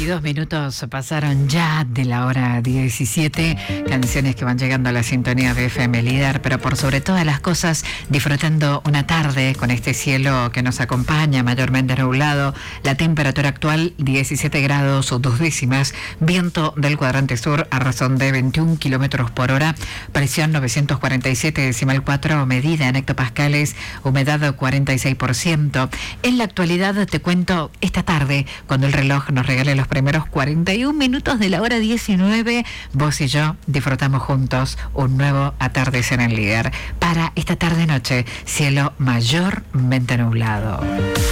22 minutos pasaron ya de la hora 17, canciones que van llegando a la sintonía de FM Líder, pero por sobre todas las cosas, disfrutando una tarde con este cielo que nos acompaña, mayormente nublado, la temperatura actual 17 grados 2 décimas, viento del cuadrante sur a razón de 21 kilómetros por hora, presión 947,4, medida en hectopascales, humedad 46%. En la actualidad te cuento, esta tarde, cuando el reloj nos regale los primeros 41 minutos de la hora 19, vos y yo disfrutamos juntos un nuevo atardecer en Líder. Para esta tarde-noche, cielo mayormente nublado.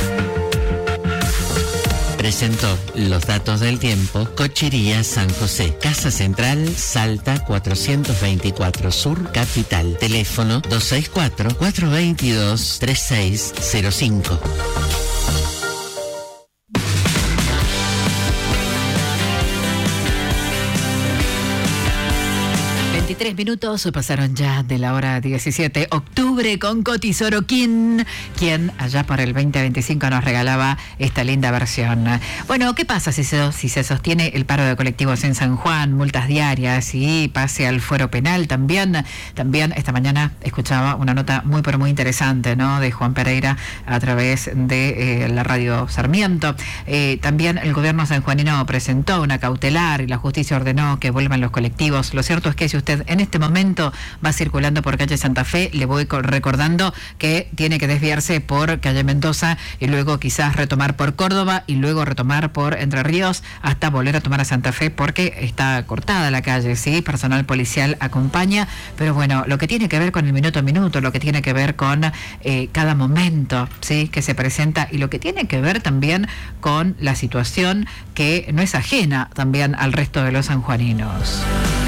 Presentó los datos del tiempo Cochería San José, Casa Central, Salta 424 Sur, Capital. Teléfono 264-422-3605. 23 minutos pasaron ya de la hora 17. Octubre con Cotizoroquín, quien allá por el 2025 nos regalaba esta linda versión. Bueno, ¿qué pasa si se sostiene el paro de colectivos en San Juan, multas diarias y pase al fuero penal? También esta mañana escuchaba una nota muy pero muy interesante, ¿no?, de Juan Pereira a través de la radio Sarmiento. También el gobierno sanjuanino presentó una cautelar y la justicia ordenó que vuelvan los colectivos. Lo cierto es que si usted en este momento va circulando por calle Santa Fe, le voy recordando que tiene que desviarse por calle Mendoza y luego quizás retomar por Córdoba y luego retomar por Entre Ríos hasta volver a tomar a Santa Fe porque está cortada la calle, ¿sí? Personal policial acompaña, pero bueno, lo que tiene que ver con el minuto a minuto, lo que tiene que ver con cada momento, ¿sí?, que se presenta y lo que tiene que ver también con la situación que no es ajena también al resto de los sanjuaninos.